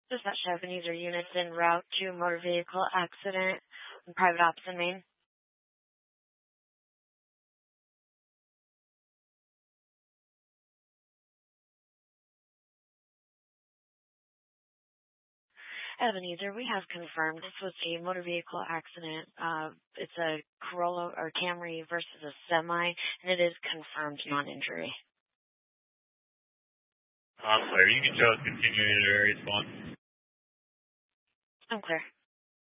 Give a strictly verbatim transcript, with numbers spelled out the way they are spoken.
Dispatch Ebenezer units en route to motor vehicle accident on private ops in Maine. Ebenezer, we have confirmed this was a motor vehicle accident. Uh, it's a Corolla or Camry versus a semi, and it is confirmed non-injury. I'm clear. You can show us continuing your response. I'm clear.